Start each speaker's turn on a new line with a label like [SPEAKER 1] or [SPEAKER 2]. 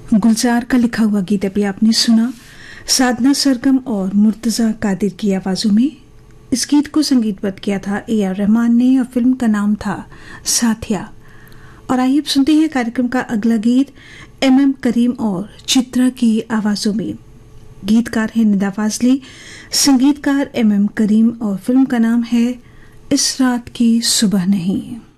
[SPEAKER 1] गुलजार का लिखा हुआ गीत अभी आपने सुना, साधना सरगम और मुर्तजा कादिर की आवाजों में। इस गीत को संगीतबद्ध किया था AR रहमान ने और फिल्म का नाम था साथिया। और आइए अब सुनते हैं कार्यक्रम का अगला गीत MM करीम और चित्रा की आवाजों में। गीतकार है निदा फाजली, संगीतकार MM करीम और फिल्म का नाम है इस रात की सुबह नहीं।